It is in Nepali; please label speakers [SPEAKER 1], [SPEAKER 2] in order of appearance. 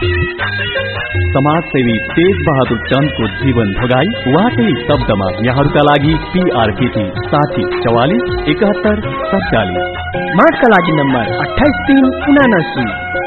[SPEAKER 1] समाजसेवी तेज बहादुर चन्दको जीवन भोगाई उहाँकै शब्दमा यहाँहरूका लागि PRKT 6044 71 47
[SPEAKER 2] मार्चका लागि नम्बर 28 3 79